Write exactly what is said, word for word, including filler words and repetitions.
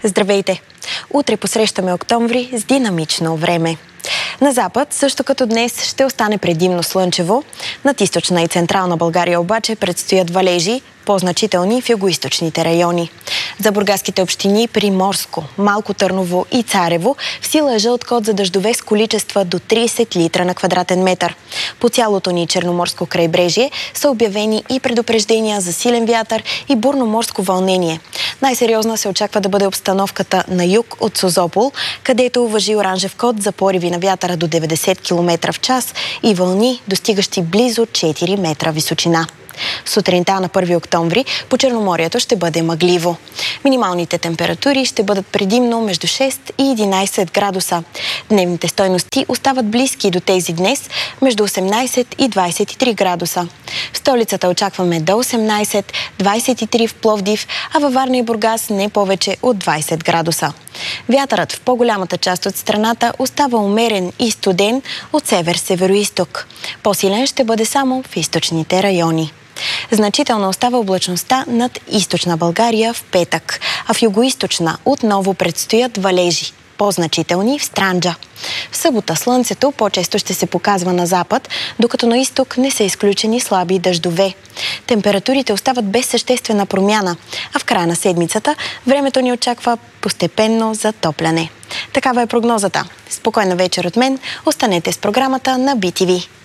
Здравейте! Утре посрещаме октомври с динамично време. На запад, също като днес, ще остане предимно слънчево. Над източна и централна България обаче предстоят валежи, по-значителни в югоизточните райони. За бургаските общини Приморско, Малко Търново и Царево в сила е жълт код за дъждове с количества до трийсет литра на квадратен метър. По цялото ни черноморско крайбрежие са обявени и предупреждения за силен вятър и бурно морско вълнение. Най-сериозна се очаква да бъде обстановката на юг от Созопол, където важи оранжев код за пориви на вятъра до деветдесет километра в час и вълни, достигащи близо четири метра височина. Сутринта на първи октомври по Черноморието ще бъде мъгливо. Минималните температури ще бъдат предимно между шест и единайсет градуса. Дневните стойности остават близки до тези днес, между осемнайсет и двайсет и три градуса. В столицата очакваме до осемнайсет, двайсет и три в Пловдив, а във Варна и Бургас не повече от двайсет градуса. Вятърът в по-голямата част от страната остава умерен и студен от север-североизток. По-силен ще бъде само в източните райони. Значително остава облачността над източна България в петък, а в югоизточна отново предстоят валежи, по-значителни в Странджа. В събота слънцето по-често ще се показва на запад, докато на изток не са изключени слаби дъждове. Температурите остават без съществена промяна, а в края на седмицата времето ни очаква постепенно затопляне. Такава е прогнозата. Спокойна вечер от мен, останете с програмата на Би Ти Ви.